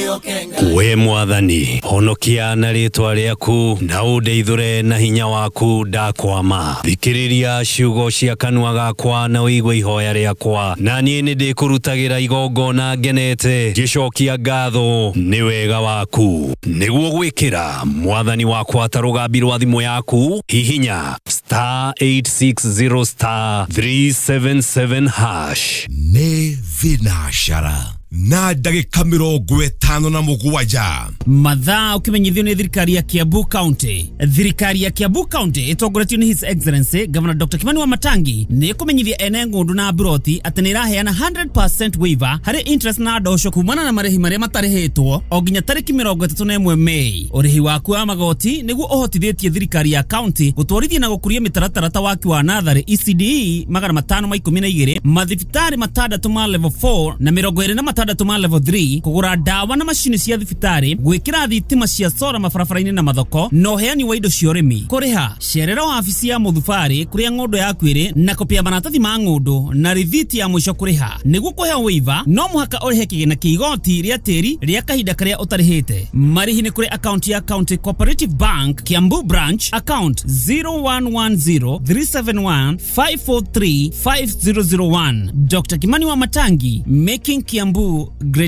we mwathani honokia na ritwa riaku na undeithure na hinya waku ndakwama thikiriria ciugo cia kanua gakwa na uigwe ihoya riakwa na nie ni ndikurutagira igongona ngenete gicokia ngatho ni wega waku niguo gwikira mwathani wakwa tarugambi rwa thimu yaku hihinya *860 *377# ne vinashara na ndagika 57 mathaa ukimenyithio ni thirikari ya Kiambu County. Thirikari ya Kiambu County itongoretio ni His Excellency Governor Dr. Kimani Wamatangi ni kumenyithia ene ngundu na broti ati ni raheana 100% waiver hari interest na ndosho kumana na marehi maria matarehetwo o nginya tariki 31 Mei. Urehi waku wa magoti niguo uhotithĩtie thirikari ya county gutwarithia na gukuria mitaratara waki wa nathari ECDE 512 mathibitari matandatu ma level 4 na 26 ma level 3 kugura dawa na mashini cia thibitari gwikira thitima cia sora mabarabara-ini na mathoko no heani wa indo cia urimi kuriha cerera ofisi ya muthubari kuria ngondo yaku iri na kopia maratathi ma ngondo na rithiti ya mwisho kuriha niguo kuhea waiver no muhaka urihe kigina kia igoti ria tiri ria kahinda karia utarihite marihi ni kuri account ya County Cooperative Bank Kiambu branch account 01103715435001. Dr. Kimani Wamatangi, making Kiambu great.